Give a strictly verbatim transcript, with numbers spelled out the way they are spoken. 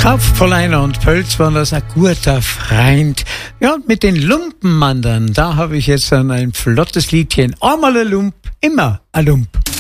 Kraftverleiner und Pölz waren das ein guter Freund. Ja, und mit den Lumpenmandern, da habe ich jetzt dann ein flottes Liedchen. Einmal ein Lump, immer ein Lump.